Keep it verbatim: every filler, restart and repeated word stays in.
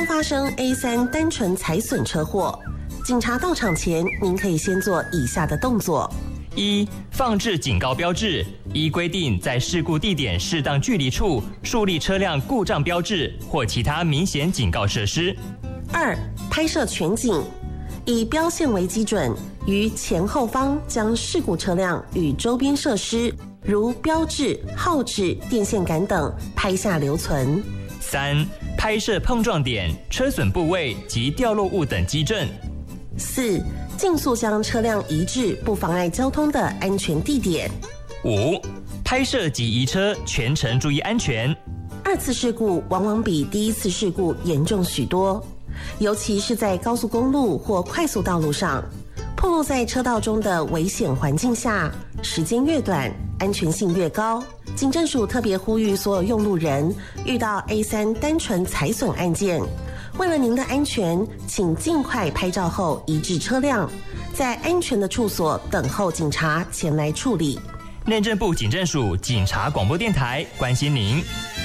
发生 A 三 单纯财损车祸，警察到场前，您可以先做以下的动作： 一、放置警告标志，依规定在事故地点适当距离处树立车辆故障标志或其他明显警告设施； 二、拍摄全景，以标线为基准，于前后方将事故车辆与周边设施，如标志、号志、电线杆等拍下留存； 三、拍摄碰撞点、车损部位及掉落物等基证； 四、尽速将车辆移至不妨碍交通的安全地点； 五、拍摄及移车全程注意安全。 二次事故往往比第一次事故严重许多，尤其是在高速公路或快速道路上，暴露在车道中的危险环境下，时间越短，安全性越高。警政署特别呼吁所有用路人，遇到 A 三 单纯财损案件，为了您的安全，请尽快拍照后移至车辆，在安全的处所等候警察前来处理。 内政部警政署警察广播电台关心您。